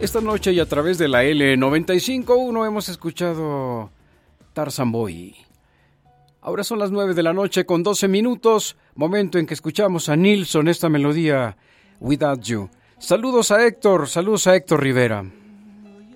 Esta noche y a través de la L95.1 hemos escuchado Tarzan Boy. Ahora son las 9 de la noche con 12 minutos, momento en que escuchamos a Nilsson esta melodía Without You. Saludos a Héctor Rivera.